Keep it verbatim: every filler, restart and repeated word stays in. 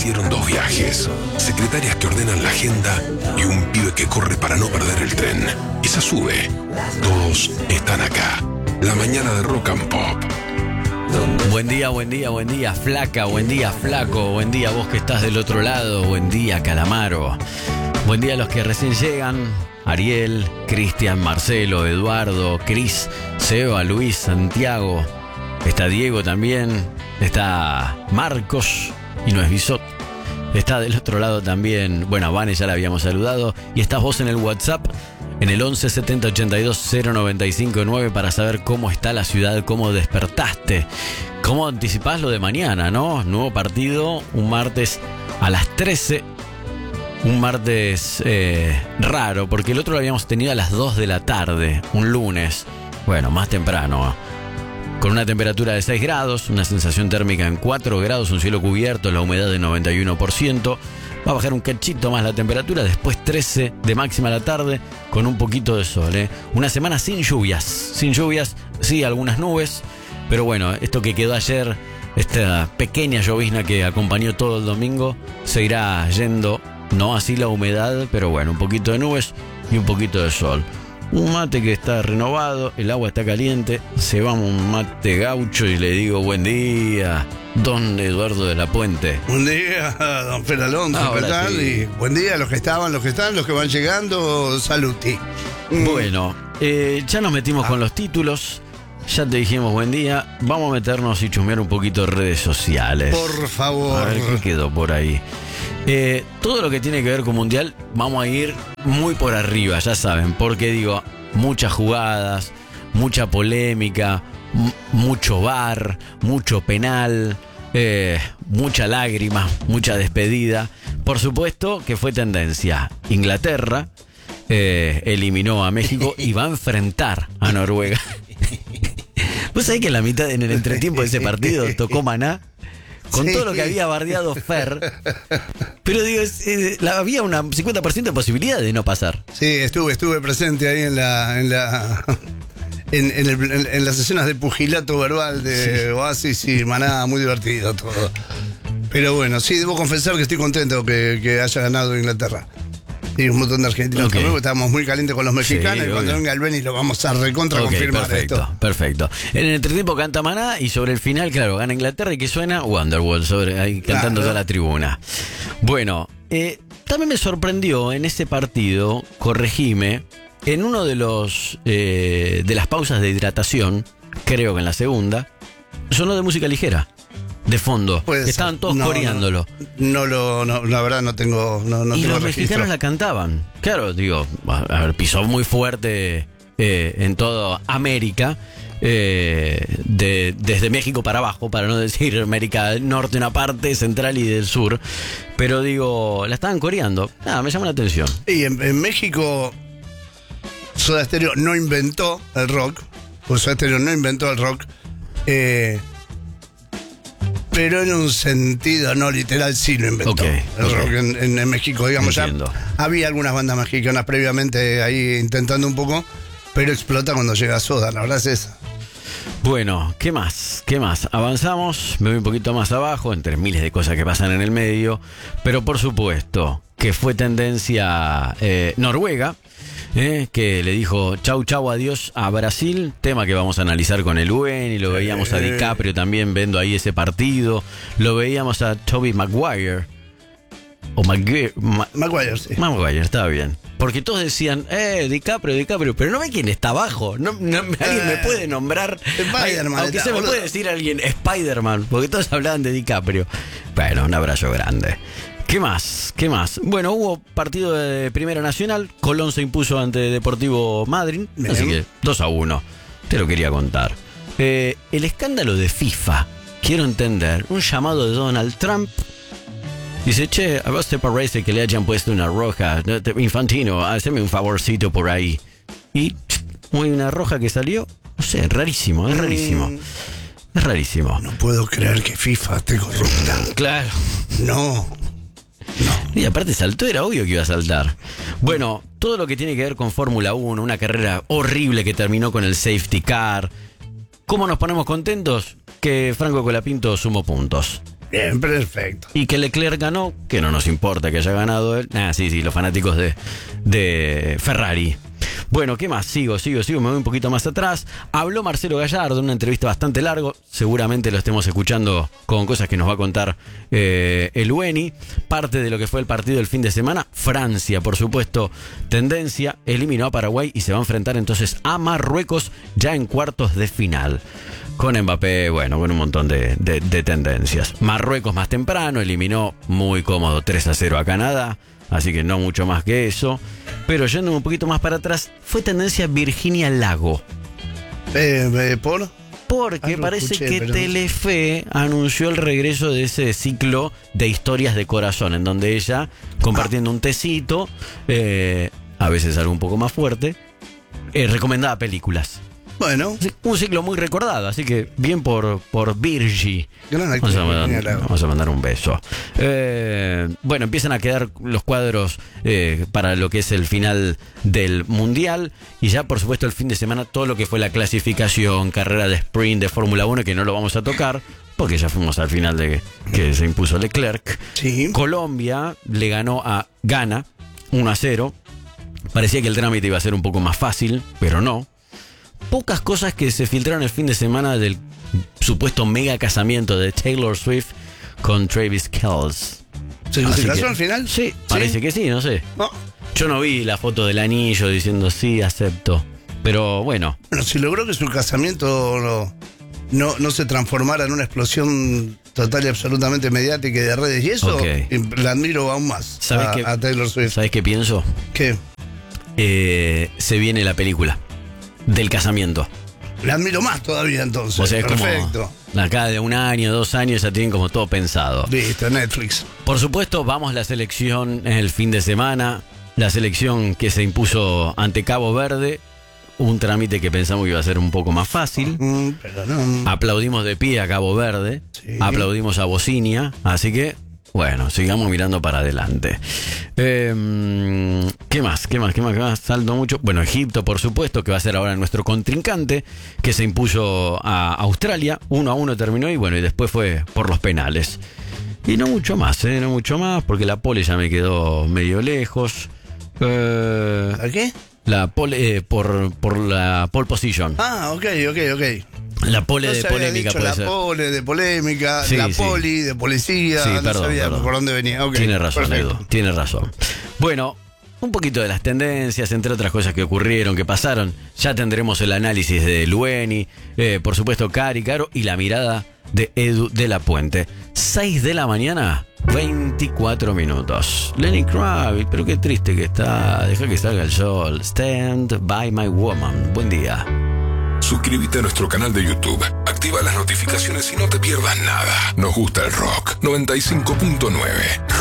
hicieron dos viajes, secretarias que ordenan la agenda y un pibe que corre para no perder el tren. Esa sube. Todos están acá. La mañana de Rock and Pop. Buen día, buen día, buen día, flaca, buen día, flaco, buen día vos que estás del otro lado, buen día, Calamaro. Buen día a los que recién llegan, Ariel, Cristian, Marcelo, Eduardo, Cris, Seba, Luis, Santiago, está Diego también, está Marcos y no es Bisot. Está del otro lado también, bueno, a Vane ya la habíamos saludado, y estás vos en el WhatsApp en el once setenta ochenta y dos cero noventa y cinco nueve para saber cómo está la ciudad, cómo despertaste, cómo anticipás lo de mañana, ¿no? Nuevo partido, un martes a las trece, un martes eh, raro, porque el otro lo habíamos tenido a las dos de la tarde, un lunes, bueno, más temprano, con una temperatura de seis grados, una sensación térmica en cuatro grados, un cielo cubierto, la humedad de noventa y uno por ciento. Va a bajar un cachito más la temperatura, después trece de máxima a la tarde, con un poquito de sol, ¿eh? Una semana sin lluvias, sin lluvias, sí, algunas nubes, pero bueno, esto que quedó ayer, esta pequeña llovizna que acompañó todo el domingo, se irá yendo, no así la humedad, pero bueno, un poquito de nubes y un poquito de sol. Un mate que está renovado, el agua está caliente, se va un mate gaucho y le digo buen día, don Eduardo de la Puente. Buen día, don Fer Alonso, ah, ¿qué tal? Sí. Y buen día a los que estaban, los que están, los que van llegando, saluti. Bueno, eh, ya nos metimos ah. con los títulos, ya te dijimos buen día, vamos a meternos y chusmear un poquito de redes sociales. Por favor. A ver qué quedó por ahí. Eh, todo lo que tiene que ver con Mundial, vamos a ir muy por arriba, ya saben, porque digo, muchas jugadas, mucha polémica, m- mucho V A R, mucho penal, eh, mucha lágrima, mucha despedida. Por supuesto que fue tendencia. Inglaterra eh, eliminó a México y va a enfrentar a Noruega. ¿Vos sabés que en la mitad, en el entretiempo de ese partido, tocó Maná? Con sí. todo lo que había bardeado Fer. Pero digo, es, es, la, había un cincuenta por ciento de posibilidad de no pasar. Sí, estuve, estuve presente ahí en la, en la en, en, el, en, en las escenas de pugilato verbal de sí. Oasis y Maná, muy divertido todo. Pero bueno, sí, debo confesar que estoy contento que, que haya ganado Inglaterra. Y un montón de argentinos okay. también, estábamos muy calientes con los mexicanos, sí, y cuando obvio. venga el Beni lo vamos a recontra okay, confirmar perfecto, esto. Perfecto. En el entretiempo canta Maná y sobre el final, claro, gana Inglaterra y que suena Wonderwall, sobre ahí cantando claro. toda la tribuna. Bueno, eh, también me sorprendió en ese partido, corregime, en uno de los eh, de las pausas de hidratación, creo que en la segunda, sonó de música ligera. De fondo, pues, estaban todos no, coreándolo. No, no, lo, no, la verdad no tengo no, no Y tengo los registro. mexicanos la cantaban. Claro, digo, a ver, pisó muy fuerte eh, en toda América, eh, de, desde México para abajo, para no decir América del Norte una parte, Central y del Sur. Pero digo, la estaban coreando. Nada, me llama la atención. Y en, en México, Soda Stereo no inventó el rock. Pues Soda Stereo no inventó el rock. Eh... Pero en un sentido no literal sí lo inventó okay, el okay. rock en, en, en México, digamos. Entiendo. Ya había algunas bandas mexicanas previamente ahí intentando un poco, pero explota cuando llega Soda, la verdad es esa. Bueno, ¿qué más? ¿Qué más? Avanzamos, me voy un poquito más abajo, entre miles de cosas que pasan en el medio, pero por supuesto que fue tendencia eh, Noruega, eh, que le dijo chau chau adiós a Brasil, tema que vamos a analizar con el U N, y lo veíamos a DiCaprio también viendo ahí ese partido, lo veíamos a Tobey Maguire, o Maguire, Ma- Maguire, sí. Maguire, estaba bien. Porque todos decían, eh, DiCaprio, DiCaprio, pero no ve quién está abajo. No, no, alguien me puede nombrar. Spider-Man. Aunque se me puede decir alguien, Spider-Man, porque todos hablaban de DiCaprio. Bueno, un abrazo grande. ¿Qué más? ¿Qué más? Bueno, hubo partido de Primera Nacional. Colón se impuso ante Deportivo Madryn. Bien. Así que dos a uno. Te lo quería contar. Eh, el escándalo de FIFA. Quiero entender. Un llamado de Donald Trump. Dice, che, a vos te parece que le hayan puesto una roja. Infantino, haceme un favorcito por ahí. Y una roja que salió, no sé, rarísimo, es rarísimo. Mm. Es rarísimo. No puedo creer que FIFA esté corrupta. Claro. No. No. Y aparte saltó, era obvio que iba a saltar. Bueno, todo lo que tiene que ver con Fórmula uno, una carrera horrible que terminó con el safety car. ¿Cómo nos ponemos contentos? Que Franco Colapinto sumó puntos. Bien, perfecto. Y que Leclerc ganó, que no nos importa que haya ganado él. Ah, sí, sí, los fanáticos de, de Ferrari. Bueno, ¿qué más? Sigo, sigo, sigo, me voy un poquito más atrás. Habló Marcelo Gallardo en una entrevista bastante larga. Seguramente lo estemos escuchando con cosas que nos va a contar eh, el Ueni. Parte de lo que fue el partido del fin de semana. Francia, por supuesto, tendencia. Eliminó a Paraguay y se va a enfrentar entonces a Marruecos ya en cuartos de final. Con Mbappé, bueno, con un montón de, de, de tendencias. Marruecos más temprano, eliminó muy cómodo tres a cero a Canadá. Así que no mucho más que eso. Pero yendo un poquito más para atrás, fue tendencia Virginia Lago. Eh, eh, ¿Por? Porque ah, parece escuché, que pero... Telefe anunció el regreso de ese ciclo de historias de corazón, en donde ella, compartiendo un tecito, eh, a veces algo un poco más fuerte, eh, recomendaba películas. Bueno. Un ciclo muy recordado, así que bien por, por Virgi. Gran actriz, vamos, a mandar, Lago. vamos a mandar un beso. Eh, bueno, empiezan a quedar los cuadros eh, para lo que es el final del Mundial. Y ya, por supuesto, el fin de semana, todo lo que fue la clasificación, carrera de sprint de Fórmula uno, que no lo vamos a tocar, porque ya fuimos al final de que se impuso Leclerc. Sí. Colombia le ganó a Ghana uno a cero. Parecía que el trámite iba a ser un poco más fácil, pero no. Pocas cosas que se filtraron el fin de semana del supuesto mega casamiento de Taylor Swift con Travis Kelce. ¿Se, Así ¿se casó que- al final? Sí, parece que sí, no sé. No. Yo no vi la foto del anillo diciendo sí, acepto. Pero bueno, Bueno, si logró que su casamiento no, no, no se transformara en una explosión total y absolutamente mediática y de redes y eso, Ok. y la admiro aún más ¿sabes a, qué? a Taylor Swift. ¿Sabes qué pienso? ¿Qué? Eh, se viene la película del casamiento. La admiro más todavía entonces. O sea, es perfecto. como acá de un año, dos años ya tienen como todo pensado. Listo, Netflix. Por supuesto, vamos la selección el fin de semana. La selección que se impuso ante Cabo Verde. Un trámite que pensamos que iba a ser un poco más fácil. Mm, pero no. Aplaudimos de pie a Cabo Verde. Sí. Aplaudimos a Bosnia. Así que, bueno, sigamos mirando para adelante. Eh, ¿Qué más? ¿Qué más? ¿Qué más? ¿Qué más? Salto mucho. Bueno, Egipto, por supuesto, que va a ser ahora nuestro contrincante, que se impuso a Australia. Uno a uno terminó y bueno, y después fue por los penales. Y no mucho más, ¿eh? No mucho más, porque la pole ya me quedó medio lejos. Eh, ¿A qué? la pole, eh, por, por la pole position. Ah, ok, ok, ok. La pole No de se había polémica dicho puede la ser. pole de polémica, Sí, la sí. poli de policía. Sí, no perdón, sabía perdón. por dónde venía. Ok, Tiene razón, perfecto. Edu, tiene razón. Bueno, un poquito de las tendencias, entre otras cosas que ocurrieron, que pasaron. Ya tendremos el análisis de Lueni, eh, por supuesto, Cari, Caro y la mirada de Edu de la Puente. seis de la mañana, veinticuatro minutos. Lenny Kravitz, pero qué triste que está. Deja que salga el sol. Stand by my woman. Buen día. Suscríbete a nuestro canal de YouTube, activa las notificaciones y no te pierdas nada. Nos gusta el rock. noventa y cinco punto nueve